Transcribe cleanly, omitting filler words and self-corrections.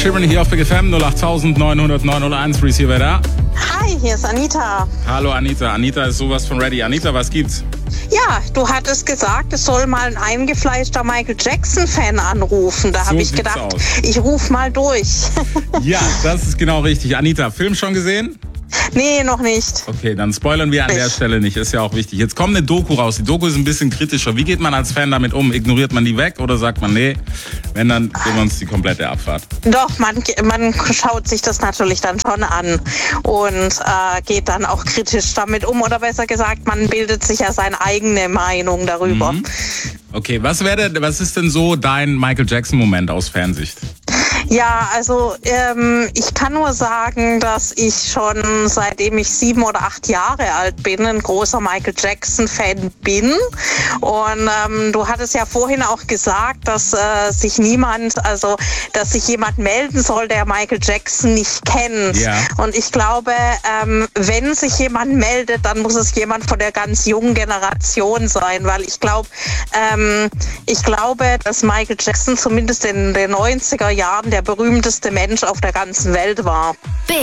Sheeran hier auf Big FM 08900 Receiver da. Hi, hier ist Anita. Hallo Anita. Anita ist sowas von ready. Anita, was gibt's? Ja, du hattest gesagt, es soll mal ein eingefleischter Michael Jackson-Fan anrufen. Da habe ich gedacht, ich rufe mal durch. Ja, das ist genau richtig. Anita, Film schon gesehen? Nee, noch nicht. Okay, dann spoilern wir an der Stelle nicht. Ist ja auch wichtig. Jetzt kommt eine Doku raus. Die Doku ist ein bisschen kritischer. Wie geht man als Fan damit um? Ignoriert man die weg oder sagt man, nee, wenn, dann geben wir uns die komplette Abfahrt? Doch, man schaut sich das natürlich dann schon an und geht dann auch kritisch damit um. Oder besser gesagt, man bildet sich ja seine eigene Meinung darüber. Okay, was ist denn so dein Michael Jackson-Moment aus Fansicht? Ja, also ich kann nur sagen, dass ich schon seitdem ich 7 oder 8 Jahre alt bin, ein großer Michael Jackson-Fan bin. Und du hattest ja vorhin auch gesagt, dass sich jemand melden soll, der Michael Jackson nicht kennt. Ja. Und ich glaube, wenn sich jemand meldet, dann muss es jemand von der ganz jungen Generation sein, weil ich glaube, dass Michael Jackson zumindest in den 90er Jahren der berühmteste Mensch auf der ganzen Welt war.